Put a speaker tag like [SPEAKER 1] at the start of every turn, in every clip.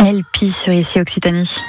[SPEAKER 1] LP sur ici Occitanie.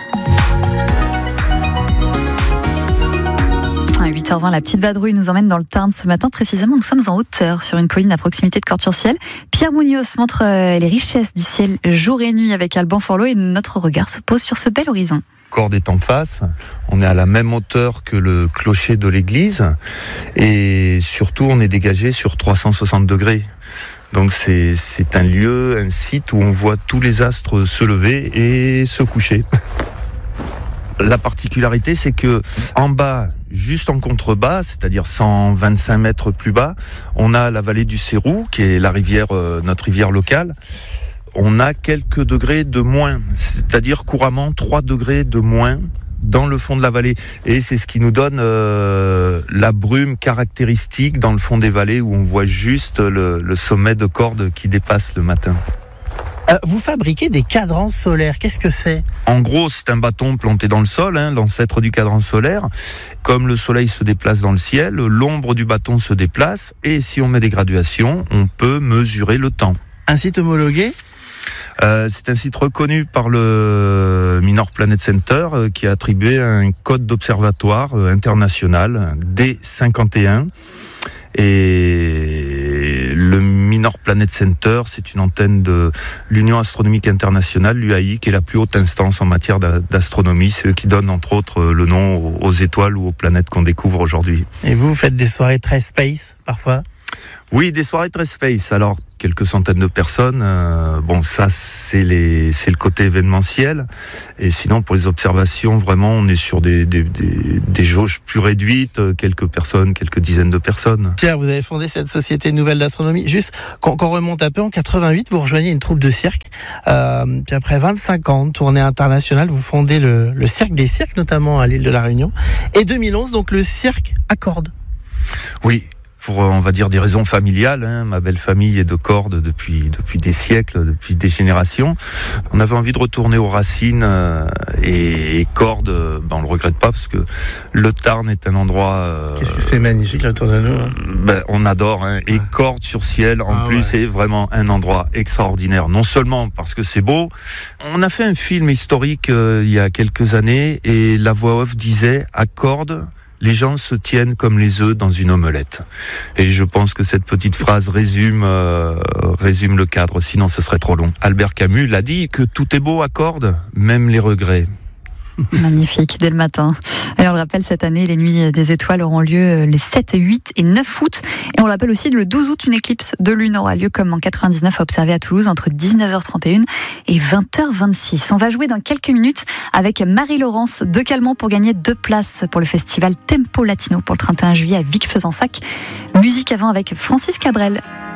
[SPEAKER 1] À 8h20, la petite vadrouille nous emmène dans le Tarn. Ce matin, précisément, nous sommes en hauteur, sur une colline à proximité de Cordes-sur-Ciel. Pierre Munoz montre les richesses du ciel jour et nuit avec Alban Forlot et notre regard se pose sur ce bel horizon.
[SPEAKER 2] Cordes est en face, on est à la même hauteur que le clocher de l'église et surtout on est dégagé sur 360 degrés. Donc c'est un lieu, un site où on voit tous les astres se lever et se coucher. La particularité, c'est que en bas, juste en contrebas, c'est-à-dire 125 mètres plus bas, on a la vallée du Cérou, qui est la rivière, notre rivière locale. On a quelques degrés de moins, c'est-à-dire couramment 3 degrés de moins dans le fond de la vallée. Et c'est ce qui nous donne la brume caractéristique dans le fond des vallées où on voit juste le sommet de Cordes qui dépasse le matin.
[SPEAKER 3] Vous fabriquez des cadrans solaires, qu'est-ce que c'est ?
[SPEAKER 2] En gros, c'est un bâton planté dans le sol, l'ancêtre du cadran solaire. Comme le soleil se déplace dans le ciel, l'ombre du bâton se déplace et si on met des graduations, on peut mesurer le temps.
[SPEAKER 3] Un site homologué ?
[SPEAKER 2] C'est un site reconnu par le Minor Planet Center qui a attribué un code d'observatoire international D51. Et le Minor Planet Center, c'est une antenne de l'Union Astronomique Internationale, l'UAI, qui est la plus haute instance en matière d'astronomie. C'est eux qui donnent entre autres le nom aux étoiles ou aux planètes qu'on découvre aujourd'hui.
[SPEAKER 3] Et vous faites des soirées très space parfois ?
[SPEAKER 2] Oui, des soirées très space. Alors, quelques centaines de personnes. Ça, c'est le côté événementiel. Et sinon, pour les observations, vraiment, on est sur des jauges plus réduites. Quelques personnes, quelques dizaines de personnes.
[SPEAKER 3] Pierre, vous avez fondé cette société nouvelle d'astronomie. Juste, quand on remonte un peu, en 88, vous rejoignez une troupe de cirque. Puis après 25 ans de tournée internationale, vous fondez le Cirque des Cirques, notamment à l'île de la Réunion. Et 2011, donc le cirque à Cordes.
[SPEAKER 2] Oui. Pour, on va dire, des raisons familiales. Ma belle famille est de Cordes depuis des siècles, depuis des générations. On avait envie de retourner aux racines et Cordes, on le regrette pas parce que le Tarn est un endroit...
[SPEAKER 3] Qu'est-ce que c'est magnifique autour de nous.
[SPEAKER 2] On adore. Et Cordes sur ciel, en plus, c'est vraiment un endroit extraordinaire. Non seulement parce que c'est beau. On a fait un film historique il y a quelques années et la voix off disait à Cordes, les gens se tiennent comme les œufs dans une omelette. Et je pense que cette petite phrase résume le cadre, sinon ce serait trop long. Albert Camus l'a dit, que tout est beau à Cordes, même les regrets.
[SPEAKER 1] Magnifique, dès le matin. Et on le rappelle, cette année, les Nuits des Étoiles auront lieu les 7, 8 et 9 août. Et on le rappelle aussi, le 12 août, une éclipse de lune aura lieu comme en 99, observée à Toulouse, entre 19h31 et 20h26. On va jouer dans quelques minutes avec Marie-Laurence de Calmont pour gagner 2 places pour le festival Tempo Latino pour le 31 juillet à Vic-Fezensac. Musique avant avec Francis Cabrel.